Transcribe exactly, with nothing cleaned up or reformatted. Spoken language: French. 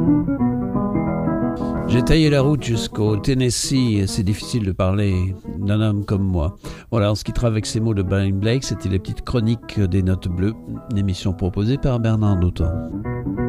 J'ai taillé la route jusqu'au Tennessee, c'est difficile de parler d'un homme comme moi. Voilà, on se quittera avec ces mots de Blind Blake, c'était les petites chroniques des Notes Bleues, une émission proposée par Bernard Doutan.